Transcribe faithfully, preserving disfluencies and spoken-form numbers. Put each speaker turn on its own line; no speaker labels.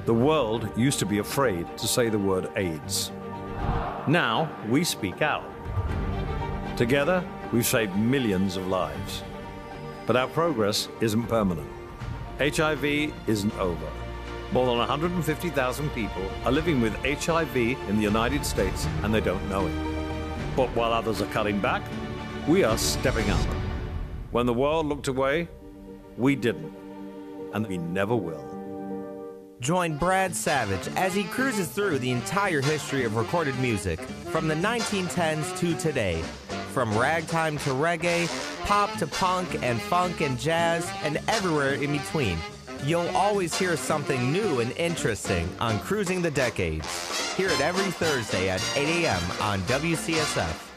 The world used to be afraid to say the word AIDS. Now we speak out. Together, we've saved millions of lives. But our progress isn't permanent. H I V isn't over. More than one hundred fifty thousand people are living with H I V in the United States, and they don't know it. But while others are cutting back, we are stepping up. When the world looked away, we didn't, and we never will.
Join Brad Savage as he cruises through the entire history of recorded music, from the nineteen tens to today. From ragtime to reggae, pop to punk and funk and jazz, and everywhere in between. You'll always hear something new and interesting on Cruising the Decades. Hear it every Thursday at eight a m on W C S F.